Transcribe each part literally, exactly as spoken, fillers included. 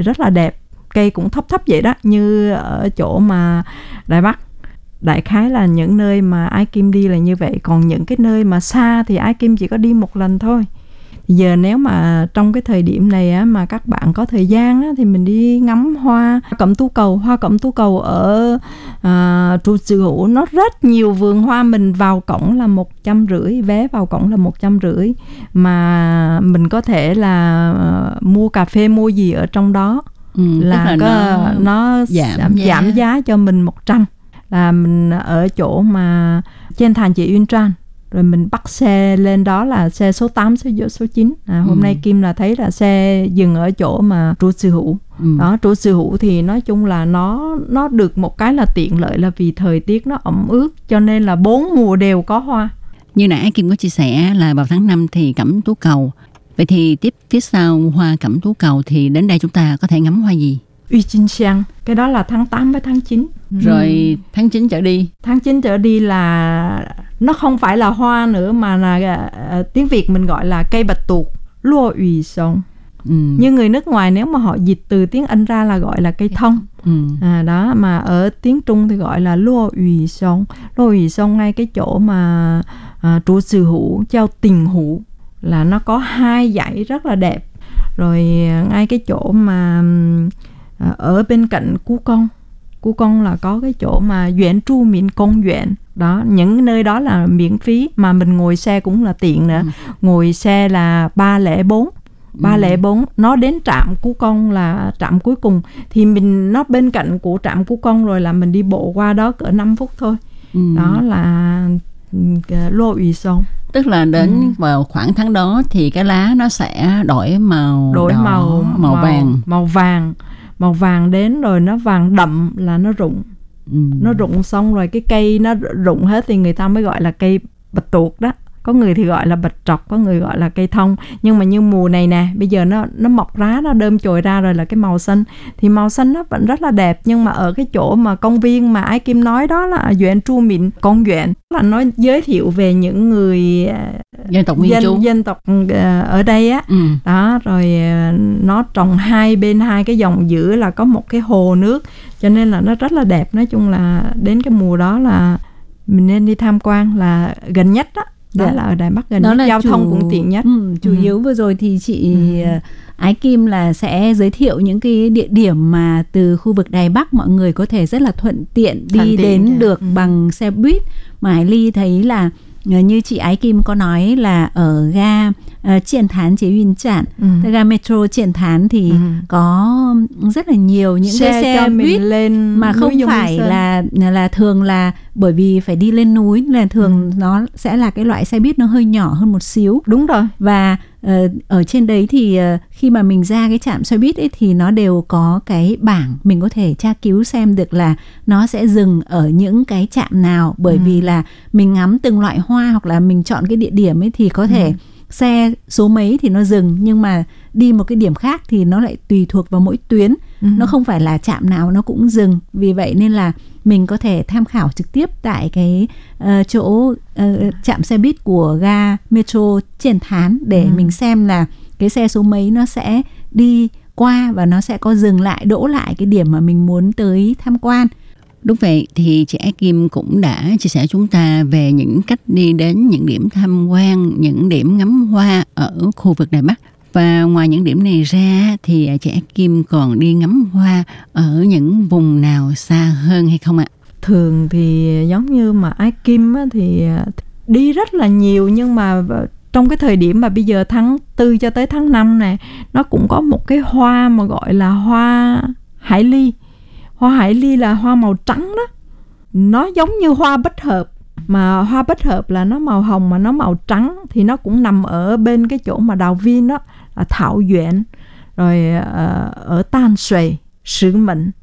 vậy rất là đẹp. Cây cũng thấp thấp vậy đó, như ở chỗ mà Đài Bắc. Đại khái là những nơi mà Ái Kim đi là như vậy. Còn những cái nơi mà xa thì Ái Kim chỉ có đi một lần thôi. Giờ nếu mà trong cái thời điểm này á, mà các bạn có thời gian á, thì mình đi ngắm hoa cẩm tú cầu. Hoa cẩm tú cầu ở à, Trụ Sư Hữu nó rất nhiều vườn hoa. Mình vào cổng là một trăm rưỡi, vé vào cổng là một trăm rưỡi. Mà mình có thể là uh, mua cà phê mua gì ở trong đó. Ừ, là, là có, nó, nó giảm, giảm, giá. giảm giá cho mình một trăm. Là mình ở chỗ mà trên thành chị Uyên Trang. Rồi mình bắt xe lên đó là xe số tám, số, số chín. À, hôm ừ. nay Kim là thấy là xe dừng ở chỗ mà Trụ Sư Hữu. Ừ. Đó, Trụ Sư Hữu thì nói chung là nó nó được một cái là tiện lợi là vì thời tiết nó ẩm ướt, cho nên là bốn mùa đều có hoa. Như nãy Kim có chia sẻ là vào tháng năm thì cẩm tú cầu. Vậy thì tiếp phía sau hoa cẩm tú cầu thì đến đây chúng ta có thể ngắm hoa gì? Uy Chinh Xiang, cái đó là tháng tám với tháng chín. Rồi ừ. tháng chín trở đi? Tháng chín trở đi là nó không phải là hoa nữa mà là uh, tiếng Việt mình gọi là cây bạch tuộc, lúa ủy sông. Ừ. Như người nước ngoài nếu mà họ dịch từ tiếng Anh ra là gọi là cây thông. Ừ. À, đó, mà ở tiếng Trung thì gọi là lúa ủy sông. Lúa ủy sông ngay cái chỗ mà uh, Trụ Sư Hữu, Châu Tình Hữu là nó có hai dãy rất là đẹp. Rồi ngay cái chỗ mà uh, ở bên cạnh Cú Công, Cú Công là có cái chỗ mà Duyện Tru Miễn Công Duyện. Đó, những nơi đó là miễn phí mà mình ngồi xe cũng là tiện nữa. Ừ. Ngồi xe là ba không bốn. ba không bốn, nó đến trạm Cú Công là trạm cuối cùng. Thì mình nó bên cạnh của trạm Cú Công rồi là mình đi bộ qua đó cỡ năm phút thôi. Ừ. Đó là lô ủy sông. Tức là đến ừ. vào khoảng tháng đó thì cái lá nó sẽ đổi màu đổi đỏ, màu, màu màu vàng. Màu vàng. Màu vàng đến rồi nó vàng đậm là nó rụng. Ừ. Nó rụng xong rồi cái cây nó rụng hết thì người ta mới gọi là cây bạch tuộc đó. Có người thì gọi là bạch trọc, có người gọi là cây thông. Nhưng mà như mùa này nè, bây giờ nó nó mọc rá, nó đơm chồi ra rồi là cái màu xanh. Thì màu xanh nó vẫn rất là đẹp. Nhưng mà ở cái chỗ mà công viên mà Ái Kim nói đó là Duyện Tru Miễn Công Duyện, là nó giới thiệu về những người dân tộc nguyên trú, dân tộc ở đây á. Ừ. Đó, rồi nó trồng hai bên hai cái dòng giữa là có một cái hồ nước, cho nên là nó rất là đẹp. Nói chung là đến cái mùa đó là mình nên đi tham quan, là gần nhất đó. Đó dạ. là ở Đài Bắc gần đó nhất, giao chủ... thông cũng tiện nhất. Ừ, chủ ừ. yếu vừa rồi thì chị ừ. Ái Kim là sẽ giới thiệu những cái địa điểm mà từ khu vực Đài Bắc mọi người có thể rất là thuận tiện đi thuận đến tiện, được ừ. bằng xe buýt. Mà Hải Ly thấy là như chị Ái Kim có nói là ở ga uh, Triển Thán Chế Uyên Trản, ừ. ga metro Triển Thán thì ừ. có rất là nhiều những xe cái xe buýt lên mà không phải là là thường là bởi vì phải đi lên núi, là thường ừ. nó sẽ là cái loại xe buýt nó hơi nhỏ hơn một xíu. Đúng rồi. Và uh, ở trên đấy thì uh, khi mà mình ra cái trạm xe buýt ấy thì nó đều có cái bảng, mình có thể tra cứu xem được là nó sẽ dừng ở những cái trạm nào, bởi ừ. vì là mình ngắm từng loại hoa hoặc là mình chọn cái địa điểm ấy thì có thể ừ. xe số mấy thì nó dừng, nhưng mà đi một cái điểm khác thì nó lại tùy thuộc vào mỗi tuyến. Ừ. Nó không phải là trạm nào nó cũng dừng. Vì vậy nên là mình có thể tham khảo trực tiếp tại cái uh, chỗ uh, trạm xe buýt của ga metro Triển Thán để ừ. mình xem là cái xe số mấy nó sẽ đi qua và nó sẽ có dừng lại, đỗ lại cái điểm mà mình muốn tới tham quan. Đúng vậy, thì chị Ái Kim cũng đã chia sẻ chúng ta về những cách đi đến những điểm tham quan, những điểm ngắm hoa ở khu vực Đài Bắc. Và ngoài những điểm này ra thì chị Ái Kim còn đi ngắm hoa ở những vùng nào xa hơn hay không ạ? Thường thì giống như mà Ái Kim á, thì đi rất là nhiều, nhưng mà trong cái thời điểm mà bây giờ tháng tư cho tới tháng năm này, nó cũng có một cái hoa mà gọi là hoa hải ly. Hoa hải ly là hoa màu trắng đó. Nó giống như hoa bích hợp, mà hoa bích hợp là nó màu hồng mà nó màu trắng. Thì nó cũng nằm ở bên cái chỗ mà Đào Viên đó, là Thảo Duyện. Rồi uh, ở Tan Xuầy, Sử Mệnh.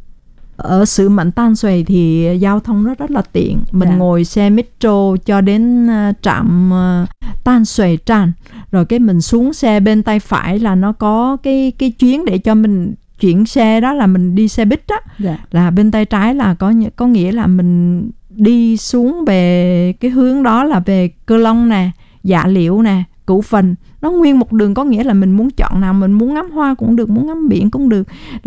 Ở Sử Mệnh Tan Xuầy thì giao thông nó rất là tiện. Mình dạ. ngồi xe metro cho đến uh, trạm uh, Tan Xuầy Tràn. Rồi cái mình xuống xe bên tay phải là nó có cái, cái chuyến để cho mình chuyển xe, đó là mình đi xe buýt đó. Dạ. Là bên tay trái là có, có nghĩa là mình đi xuống về cái hướng đó là về Cơ Long nè, Dạ Liễu nè, Cửu Phần. Nó nguyên một đường, có nghĩa là mình muốn chọn nào, mình muốn ngắm hoa cũng được, muốn ngắm biển cũng được.